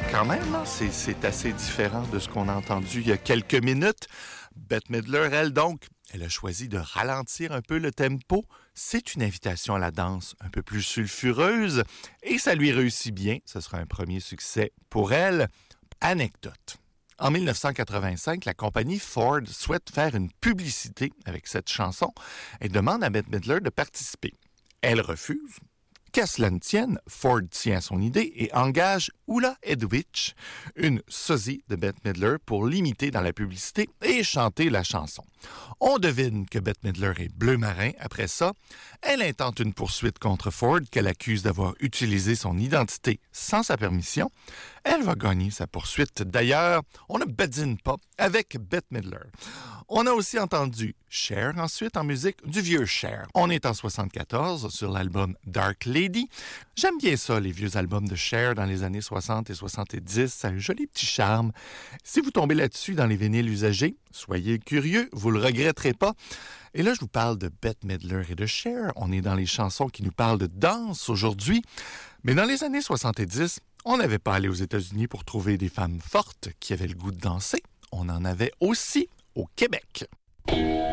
Quand même, hein, c'est assez différent de ce qu'on a entendu il y a quelques minutes. Bette Midler, elle donc, elle a choisi de ralentir un peu le tempo. C'est une invitation à la danse un peu plus sulfureuse et ça lui réussit bien. Ce sera un premier succès pour elle. Anecdote. En 1985, la compagnie Ford souhaite faire une publicité avec cette chanson et demande à Bette Midler de participer. Elle refuse. Qu'à cela ne tienne, Ford tient à son idée et engage Ulla Edwidge, une sosie de Bette Midler, pour l'imiter dans la publicité et chanter la chanson. On devine que Bette Midler est bleu marin. Après ça, elle intente une poursuite contre Ford qu'elle accuse d'avoir utilisé son identité sans sa permission. Elle va gagner sa poursuite. D'ailleurs, on ne badine pas avec Bette Midler. On a aussi entendu Cher ensuite en musique, du vieux Cher. On est en 74 sur l'album Dark Lady. J'aime bien ça, les vieux albums de Cher dans les années 60 et 70. Ça a un joli petit charme. Si vous tombez là-dessus dans les vinyles usagés, soyez curieux, vous le regretterez pas. Et là, je vous parle de Bette Midler et de Cher. On est dans les chansons qui nous parlent de danse aujourd'hui. Mais dans les années 70, on n'avait pas allé aux États-Unis pour trouver des femmes fortes qui avaient le goût de danser. On en avait aussi au Québec.